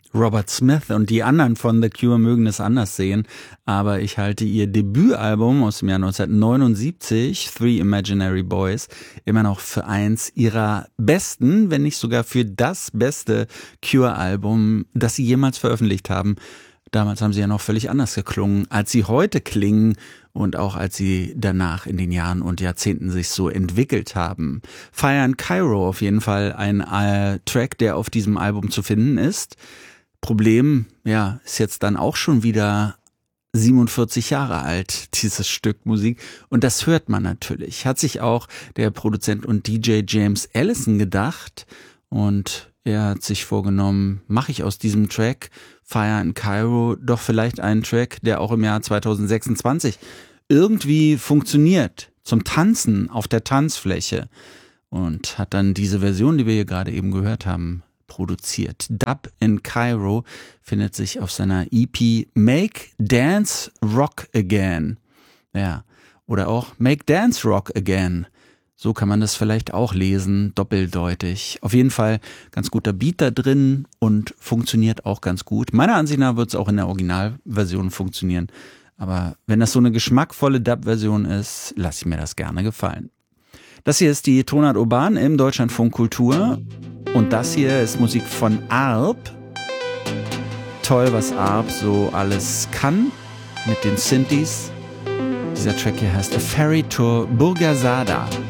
Robert Smith und die anderen von The Cure mögen es anders sehen, aber ich halte ihr Debütalbum aus dem Jahr 1979, Three Imaginary Boys, immer noch für eins ihrer besten, wenn nicht sogar für das beste Cure-Album, das sie jemals veröffentlicht haben. Damals haben sie ja noch völlig anders geklungen, als sie heute klingen und auch als sie danach in den Jahren und Jahrzehnten sich so entwickelt haben. Fire in Cairo auf jeden Fall ein Track, der auf diesem Album zu finden ist. Problem, ja, ist jetzt dann auch schon wieder 47 Jahre alt, dieses Stück Musik. Und das hört man natürlich. Hat sich auch der Produzent und DJ James Allison gedacht. Und er hat sich vorgenommen, mache ich aus diesem Track Fire in Cairo doch vielleicht einen Track, der auch im Jahr 2026 irgendwie funktioniert. Zum Tanzen auf der Tanzfläche. Und hat dann diese Version, die wir hier gerade eben gehört haben, produziert. Dub in Cairo findet sich auf seiner EP Make Dance Rock Again. Ja, oder auch Make Dance Rock Again. So kann man das vielleicht auch lesen, doppeldeutig. Auf jeden Fall ganz guter Beat da drin und funktioniert auch ganz gut. Meiner Ansicht nach wird es auch in der Originalversion funktionieren. Aber wenn das so eine geschmackvolle Dub-Version ist, lasse ich mir das gerne gefallen. Das hier ist die Tonart Urban im Deutschlandfunk Kultur. Und das hier ist Musik von Arp. Toll, was Arp so alles kann mit den Synthes. Dieser Track hier heißt A Ferry to Burgasada.